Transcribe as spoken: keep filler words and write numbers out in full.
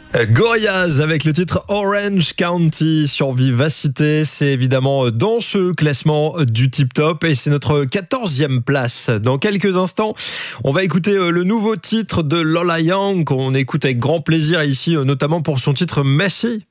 Gorillaz avec le titre Orange County sur Vivacité. C'est évidemment dans ce classement du Tip Top et c'est notre quatorzième place. Dans quelques instants, on va écouter le nouveau titre de Lola Young qu'on écoute avec grand plaisir ici, notamment pour son titre Messy.